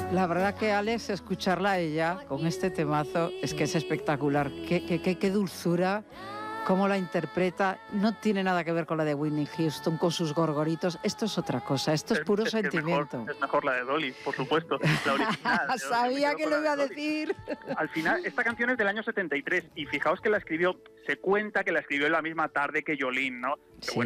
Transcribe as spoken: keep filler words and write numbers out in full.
La verdad que Alex, escucharla a ella con este temazo es que es espectacular. Qué, qué, qué, qué dulzura, cómo la interpreta. No tiene nada que ver con la de Whitney Houston, con sus gorgoritos. Esto es otra cosa, esto es, es puro es sentimiento. Es mejor, es mejor la de Dolly, por supuesto, la original. Sabía que lo iba a decir. Al final, esta canción es del año setenta y tres y fijaos que la escribió, se cuenta que la escribió en la misma tarde que Jolene, ¿no? Sí. Bueno,